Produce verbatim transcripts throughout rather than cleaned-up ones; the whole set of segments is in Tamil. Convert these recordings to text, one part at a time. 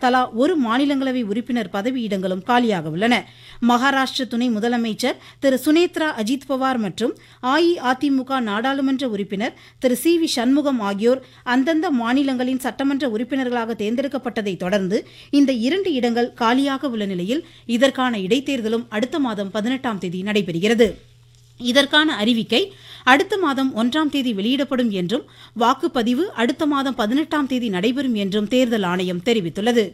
தலா ஒரு மாநிலங்களவை உறுப்பினர் பதவியிடங்களும் காலியாக உள்ளன. மகாராஷ்டிர துணை முதலமைச்சர் திரு சுனேத்ரா அஜித் பவார் மற்றும் அஇஅதிமுக நாடாளுமன்ற உறுப்பினர் திரு சி வி சண்முகம் ஆகியோர் அந்தந்த மாநிலங்களின் சட்டமன்ற உறுப்பினர்களாக தேர்ந்தெடுக்கப்பட்டதை தொடர்ந்து இந்த இரண்டு இடங்கள் காலியாக உள்ள நிலையில் இதற்கான இடைத்தேர்தலும் அடுத்த மாதம் பதினெட்டாம் தேதி நடைபெறுகிறது. இதற்கான அறிவிக்கை அடுத்த மாதம் ஒன்றாம் தேதி வெளியிடப்படும் என்றும் வாக்குப்பதிவு அடுத்த மாதம் பதினெட்டாம் தேதி நடைபெறும் என்றும் தேர்தல் ஆணையம் தெரிவித்துள்ளது.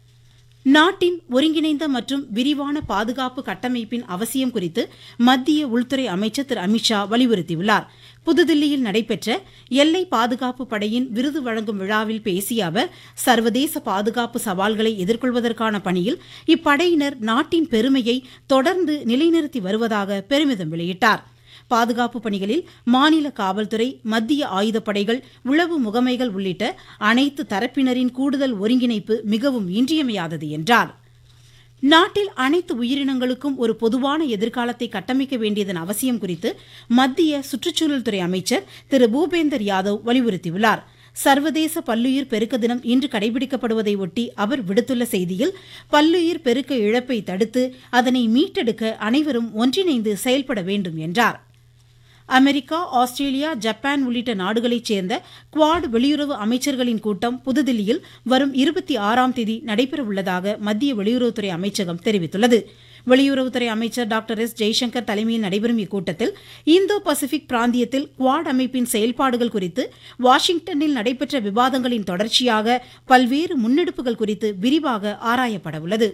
நாட்டின் ஒருங்கிணைந்த மற்றும் விரிவான பாதுகாப்பு கட்டமைப்பின் அவசியம் குறித்து மத்திய உள்துறை அமைச்சர் திரு அமித்ஷா வலியுறுத்தியுள்ளார். புதுதில்லியில் நடைபெற்ற எல்லை பாதுகாப்பு படையின் விருது வழங்கும் விழாவில் பேசிய அவர், சர்வதேச பாதுகாப்பு சவால்களை எதிர்கொள்வதற்கான பணியில் இப்படையினர் நாட்டின் பெருமையை தொடர்ந்து நிலைநிறுத்தி வருவதாக பெருமிதம் வெளியிட்டார். பாதுகாப்பு பணிகளில் மாநில காவல்துறை, மத்திய ஆயுதப்படைகள், உளவு முகமைகள் உள்ளிட்ட அனைத்து தரப்பினரின் கூடுதல் ஒருங்கிணைப்பு மிகவும் இன்றியமையாதது என்றார். நாட்டில் அனைத்து உயிரினங்களுக்கும் ஒரு பொதுவான எதிர்காலத்தை கட்டமைக்க வேண்டியதன் அவசியம் குறித்து மத்திய சுற்றுச்சூழல் துறை அமைச்சர் திரு பூபேந்தர் யாதவ் வலியுறுத்தியுள்ளார். சர்வதேச பல்லுயிர் பெருக்க தினம் இன்று கடைபிடிக்கப்படுவதை ஒட்டி அவர் விடுத்துள்ள செய்தியில், பல்லுயிர் பெருக்க இழப்பை தடுத்து அதனை மீட்டெடுக்க அனைவரும் ஒன்றிணைந்து செயல்பட வேண்டும் என்றார். அமெரிக்கா, ஆஸ்திரேலியா, ஜப்பான் உள்ளிட்ட நாடுகளைச் சேர்ந்த குவாட் வெளியுறவு அமைச்சர்களின் கூட்டம் புதுதில்லியில் வரும் இருபத்தி ஆறாம் தேதி நடைபெறவுள்ளதாக மத்திய வெளியுறவுத்துறை அமைச்சகம் தெரிவித்துள்ளது. வெளியுறவுத்துறை அமைச்சர் டாக்டர் எஸ் ஜெய்சங்கர் தலைமையில் நடைபெறும் இக்கூட்டத்தில் இந்தோ பசிபிக் பிராந்தியத்தில் குவாட் அமைப்பின் செயல்பாடுகள் குறித்து வாஷிங்டனில் நடைபெற்ற விவாதங்களின் தொடர்ச்சியாக பல்வேறு முன்னெடுப்புகள் குறித்து விரிவாக ஆராயப்பட உள்ளது.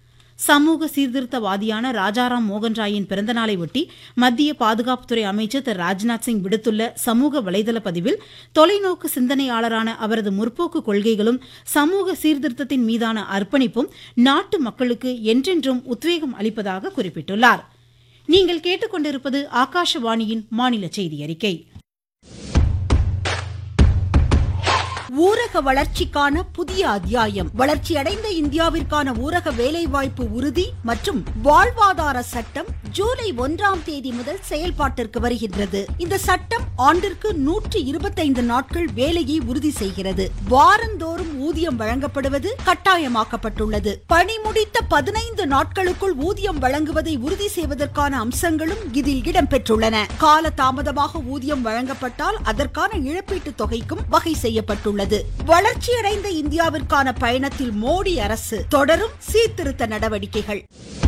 சமூக சீர்திருத்தவாதியான ராஜாராம் மோகன் ராயின் பிறந்தநாளை ஒட்டி மத்திய பாதுகாப்புத்துறை அமைச்சர் திரு ராஜ்நாத் சிங் விடுத்துள்ள சமூக வலைதள பதிவில், தொலைநோக்கு சிந்தனையாளரான அவரது முற்போக்கு கொள்கைகளும் சமூக சீர்திருத்தத்தின் மீதான அர்ப்பணிப்பும் நாட்டு மக்களுக்கு என்றென்றும் உத்வேகம் அளிப்பதாக குறிப்பிட்டுள்ளார். நீங்கள் கேட்டுக்கொண்டிருப்பது ஆகாஷவாணியின் மாநில செய்தி அறிக்கை. ஊரக வளர்ச்சிக்கான புதிய அத்தியாயம். வளர்ச்சியடைந்த இந்தியாவிற்கான ஊரக வேலைவாய்ப்பு உறுதி மற்றும் வாழ்வாதார சட்டம் ஜூலை ஒன்றாம் தேதி முதல் செயல்பாட்டிற்கு வருகின்றது. இந்த சட்டம் ஆண்டிற்கு நூற்றி இருபத்தைந்து நாட்கள் வேலையை உறுதி செய்கிறது. வாரந்தோறும் ஊதியம் வழங்கப்படுவது கட்டாயமாக்கப்பட்டுள்ளது. பணி முடித்த பதினைந்து நாட்களுக்குள் ஊதியம் வழங்குவதை உறுதி செய்வதற்கான அம்சங்களும் இதில் இடம்பெற்றுள்ளன. கால தாமதமாக ஊதியம் வழங்கப்பட்டால் அதற்கான இழப்பீட்டுத் தொகைக்கும் வகை செய்யப்பட்டுள்ளது. வளர்ச்சியடைந்த இந்தியாவிற்கான பயணத்தில் மோடி அரசு தொடரும் சீர்திருத்த நடவடிக்கைகள்.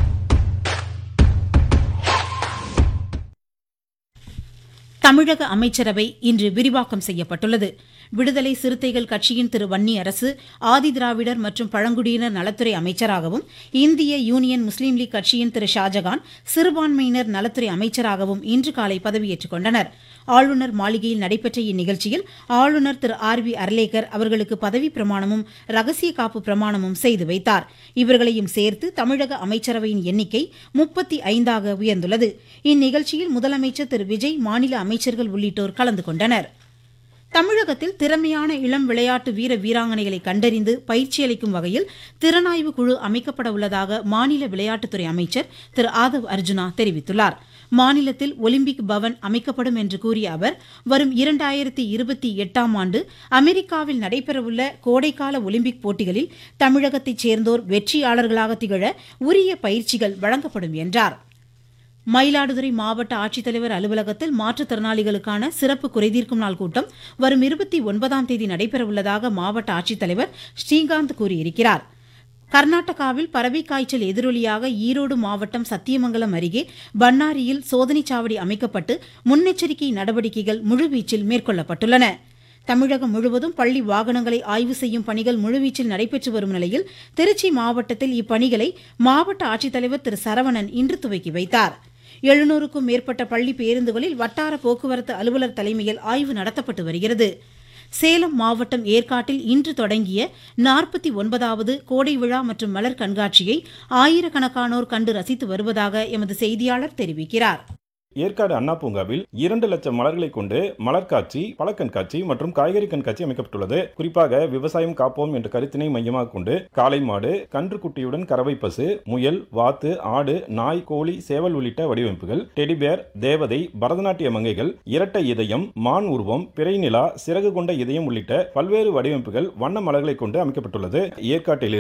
தமிழக அமைச்சரவை இன்று விரிவாக்கம் செய்யப்பட்டுள்ளது. விடுதலை சிறுத்தைகள் கட்சியின் திரு வன்னி அரசு ஆதிதிராவிடர் மற்றும் பழங்குடியினர் நலத்துறை அமைச்சராகவும், இந்திய யூனியன் முஸ்லீம் லீக் கட்சியின் திரு ஷாஜகான் சிறுபான்மையினர் நலத்துறை அமைச்சராகவும் இன்று காலை பதவியேற்றுக் கொண்டனர். ஆளுநர் மாளிகையில் நடைபெற்ற இந்நிகழ்ச்சியில் ஆளுநர் திரு ஆர் வி அர்லேக்கர் அவர்களுக்கு பதவி பிரமாணமும் ரகசிய காப்பு பிரமாணமும் செய்து வைத்தார். இவர்களையும் சேர்த்து தமிழக அமைச்சரவையின் எண்ணிக்கை முப்பத்தி ஐந்தாக உயர்ந்துள்ளது. இந்நிகழ்ச்சியில் முதலமைச்சர் திரு விஜய், மாநில அமைச்சர்கள் உள்ளிட்டோர் கலந்து கொண்டனர். தமிழகத்தில் திறமையான இளம் விளையாட்டு வீர வீராங்கனைகளை கண்டறிந்து பயிற்சி அளிக்கும் வகையில் திறனாய்வு குழு அமைக்கப்பட உள்ளதாக மாநில விளையாட்டுத்துறை அமைச்சர் திரு ஆதவ் அர்ஜுனா தெரிவித்துள்ளார். மாநிலத்தில் ஒலிம்பிக் பவன் அமைக்கப்படும் என்று கூறிய அவர், வரும் இரண்டாயிரத்தி இருபத்தி எட்டாம் ஆண்டு அமெரிக்காவில் நடைபெறவுள்ள கோடைக்கால ஒலிம்பிக் போட்டிகளில் தமிழகத்தைச் சேர்ந்தோர் வெற்றியாளர்களாக திகழ உரிய பயிற்சிகள் வழங்கப்படும் என்றார். மயிலாடுதுறை மாவட்ட ஆட்சித்தலைவர் அலுவலகத்தில் மாற்றுத்திறனாளிகளுக்கான சிறப்பு குறைதீர்க்கும் நாள் கூட்டம் வரும் இருபத்தி ஒன்பதாம் தேதி நடைபெறவுள்ளதாக மாவட்ட ஆட்சித்தலைவர் ஸ்ரீகாந்த் கூறியிருக்கிறார். கர்நாடகாவில் பறவை காய்ச்சல் எதிரொலியாக ஈரோடு மாவட்டம் சத்தியமங்கலம் அருகே பன்னாரியில் சோதனைச் சாவடி அமைக்கப்பட்டு முன்னெச்சரிக்கை நடவடிக்கைகள் முழுவீச்சில் மேற்கொள்ளப்பட்டுள்ளன. தமிழகம் முழுவதும் பள்ளி வாகனங்களை ஆய்வு செய்யும் பணிகள் முழுவீச்சில் நடைபெற்று வரும் நிலையில் திருச்சி மாவட்டத்தில் இப்பணிகளை மாவட்ட ஆட்சித்தலைவர் திரு சரவணன் இன்று துவக்கி வைத்தார். எழுநூறுக்கும் மேற்பட்ட பள்ளி பேருந்துகளில் வட்டார போக்குவரத்து அலுவலர் தலைமையில் ஆய்வு நடத்தப்பட்டு வருகிறது. சேலம் மாவட்டம் ஏற்காட்டில் இன்று தொடங்கிய நாற்பத்தி ஒன்பதாவது கோடை விழா மற்றும் மலர் கண்காட்சியை ஆயிரக்கணக்கானோர் கண்டு ரசித்து வருவதாக எமது செய்தியாளர் தெரிவிக்கிறார். ஏற்காடு அண்ணா பூங்காவில் இரண்டு லட்சம் மலர்களை கொண்டு மலர் காட்சி, பழ கண்காட்சி மற்றும் காய்கறி கண்காட்சி அமைக்கப்பட்டுள்ளது. குறிப்பாக விவசாயம் காப்போம் என்ற கருத்தினை மையமாக கொண்டு காளை மாடு, கன்று குட்டியுடன் கறவை பசு, முயல், வாத்து, ஆடு, நாய், கோழி, சேவல் உள்ளிட்ட வடிவமைப்புகள், டெடிபேர், தேவதை, பரதநாட்டிய மங்கைகள், இரட்டை இதயம், மான் உருவம், பிறை நிலா, சிறகு கொண்ட இதயம் உள்ளிட்ட பல்வேறு வடிவமைப்புகள் வண்ண மலர்களை கொண்டு அமைக்கப்பட்டுள்ளது. ஏற்காட்டில்